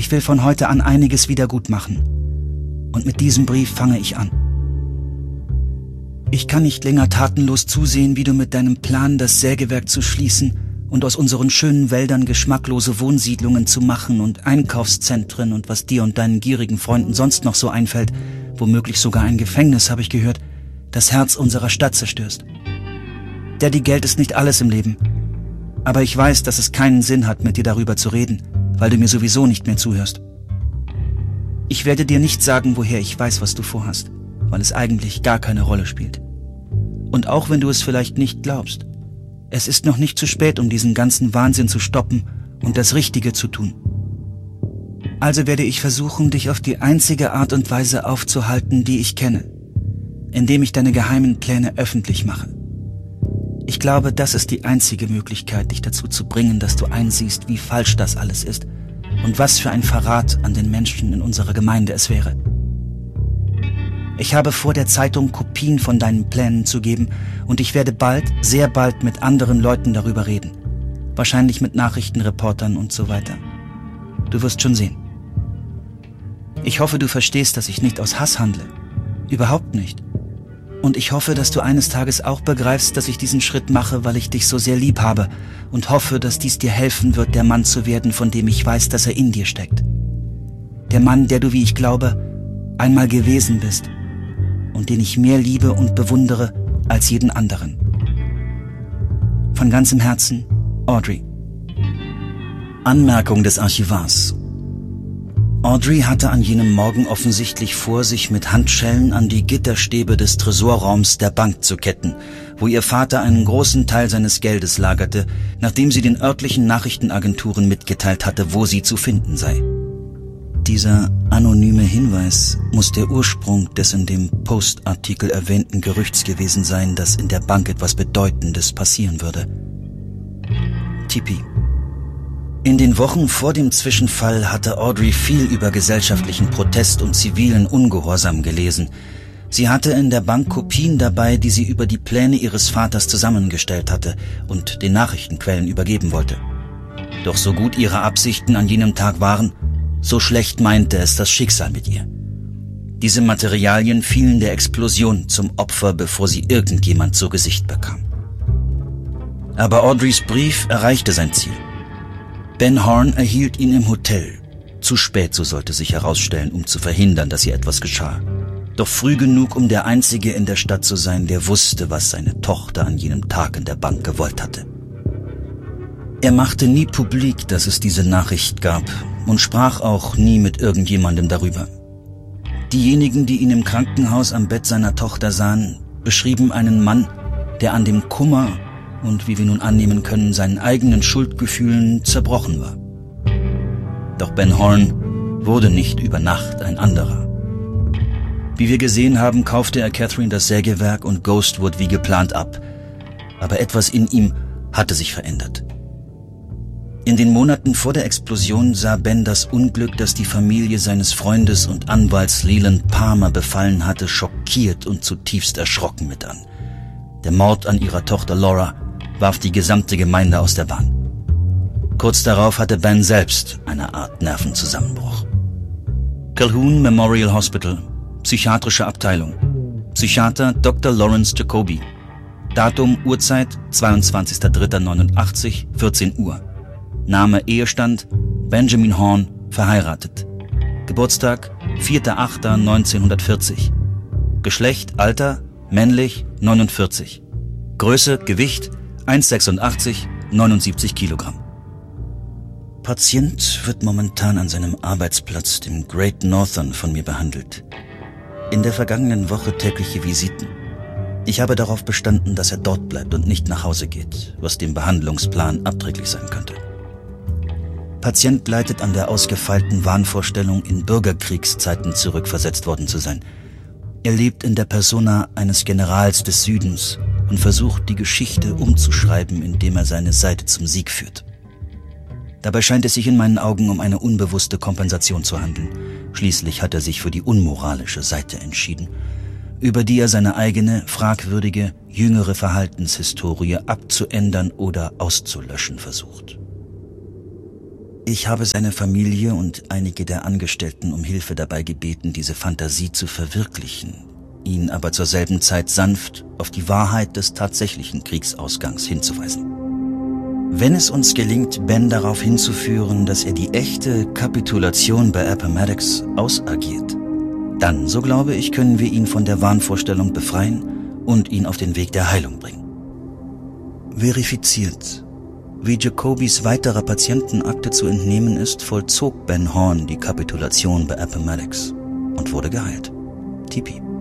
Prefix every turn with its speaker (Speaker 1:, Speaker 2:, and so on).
Speaker 1: Ich will von heute an einiges wieder gut machen. Und mit diesem Brief fange ich an. Ich kann nicht länger tatenlos zusehen, wie du mit deinem Plan, das Sägewerk zu schließen und aus unseren schönen Wäldern geschmacklose Wohnsiedlungen zu machen und Einkaufszentren und was dir und deinen gierigen Freunden sonst noch so einfällt, womöglich sogar ein Gefängnis, habe ich gehört, das Herz unserer Stadt zerstörst. Daddy, Geld ist nicht alles im Leben. Aber ich weiß, dass es keinen Sinn hat, mit dir darüber zu reden, weil du mir sowieso nicht mehr zuhörst. Ich werde dir nicht sagen, woher ich weiß, was du vorhast, weil es eigentlich gar keine Rolle spielt. Und auch wenn du es vielleicht nicht glaubst, es ist noch nicht zu spät, um diesen ganzen Wahnsinn zu stoppen und das Richtige zu tun. Also werde ich versuchen, dich auf die einzige Art und Weise aufzuhalten, die ich kenne, indem ich deine geheimen Pläne öffentlich mache. Ich glaube, das ist die einzige Möglichkeit, dich dazu zu bringen, dass du einsiehst, wie falsch das alles ist und was für ein Verrat an den Menschen in unserer Gemeinde es wäre. Ich habe vor, der Zeitung Kopien von deinen Plänen zu geben und ich werde bald, sehr bald mit anderen Leuten darüber reden. Wahrscheinlich mit Nachrichtenreportern und so weiter. Du wirst schon sehen. Ich hoffe, du verstehst, dass ich nicht aus Hass handle. Überhaupt nicht. Und ich hoffe, dass du eines Tages auch begreifst, dass ich diesen Schritt mache, weil ich dich so sehr lieb habe und hoffe, dass dies dir helfen wird, der Mann zu werden, von dem ich weiß, dass er in dir steckt. Der Mann, der du, wie ich glaube, einmal gewesen bist und den ich mehr liebe und bewundere als jeden anderen. Von ganzem Herzen, Audrey. Anmerkung des Archivars. Audrey hatte an jenem Morgen offensichtlich vor, sich mit Handschellen an die Gitterstäbe des Tresorraums der Bank zu ketten, wo ihr Vater einen großen Teil seines Geldes lagerte, nachdem sie den örtlichen Nachrichtenagenturen mitgeteilt hatte, wo sie zu finden sei. Dieser anonyme Hinweis muss der Ursprung des in dem Post-Artikel erwähnten Gerüchts gewesen sein, dass in der Bank etwas Bedeutendes passieren würde. Tipi. In den Wochen vor dem Zwischenfall hatte Audrey viel über gesellschaftlichen Protest und zivilen Ungehorsam gelesen. Sie hatte in der Bank Kopien dabei, die sie über die Pläne ihres Vaters zusammengestellt hatte und den Nachrichtenquellen übergeben wollte. Doch so gut ihre Absichten an jenem Tag waren, so schlecht meinte es das Schicksal mit ihr. Diese Materialien fielen der Explosion zum Opfer, bevor sie irgendjemand zu Gesicht bekam. Aber Audreys Brief erreichte sein Ziel. Ben Horn erhielt ihn im Hotel. Zu spät, so sollte sich herausstellen, um zu verhindern, dass ihr etwas geschah. Doch früh genug, um der Einzige in der Stadt zu sein, der wusste, was seine Tochter an jenem Tag in der Bank gewollt hatte. Er machte nie publik, dass es diese Nachricht gab und sprach auch nie mit irgendjemandem darüber. Diejenigen, die ihn im Krankenhaus am Bett seiner Tochter sahen, beschrieben einen Mann, der an dem Kummer und, wie wir nun annehmen können, seinen eigenen Schuldgefühlen zerbrochen war. Doch Ben Horn wurde nicht über Nacht ein anderer. Wie wir gesehen haben, kaufte er Catherine das Sägewerk und Ghostwood wie geplant ab. Aber etwas in ihm hatte sich verändert. In den Monaten vor der Explosion sah Ben das Unglück, das die Familie seines Freundes und Anwalts Leland Palmer befallen hatte, schockiert und zutiefst erschrocken mit an. Der Mord an ihrer Tochter Laura warf die gesamte Gemeinde aus der Bahn. Kurz darauf hatte Ben selbst eine Art Nervenzusammenbruch. Calhoun Memorial Hospital, psychiatrische Abteilung. Psychiater Dr. Lawrence Jacoby. Datum, Uhrzeit 22.03.89, 14 Uhr. Name, Ehestand, Benjamin Horn, verheiratet. Geburtstag, 4.08.1940. Geschlecht, Alter, männlich, 49. Größe, Gewicht, 1,86, 79 Kilogramm. Patient wird momentan an seinem Arbeitsplatz, dem Great Northern, von mir behandelt. In der vergangenen Woche tägliche Visiten. Ich habe darauf bestanden, dass er dort bleibt und nicht nach Hause geht, was dem Behandlungsplan abträglich sein könnte. Patient leidet an der ausgefeilten Wahnvorstellung, in Bürgerkriegszeiten zurückversetzt worden zu sein. Er lebt in der Persona eines Generals des Südens und versucht, die Geschichte umzuschreiben, indem er seine Seite zum Sieg führt. Dabei scheint es sich in meinen Augen um eine unbewusste Kompensation zu handeln. Schließlich hat er sich für die unmoralische Seite entschieden, über die er seine eigene, fragwürdige, jüngere Verhaltenshistorie abzuändern oder auszulöschen versucht. Ich habe seine Familie und einige der Angestellten um Hilfe dabei gebeten, diese Fantasie zu verwirklichen, ihn aber zur selben Zeit sanft auf die Wahrheit des tatsächlichen Kriegsausgangs hinzuweisen. Wenn es uns gelingt, Ben darauf hinzuführen, dass er die echte Kapitulation bei Appomattox ausagiert, dann, so glaube ich, können wir ihn von der Wahnvorstellung befreien und ihn auf den Weg der Heilung bringen. Verifiziert. Wie Jacobys weiterer Patientenakte zu entnehmen ist, vollzog Ben Horn die Kapitulation bei Appomattox und wurde geheilt. Tipi.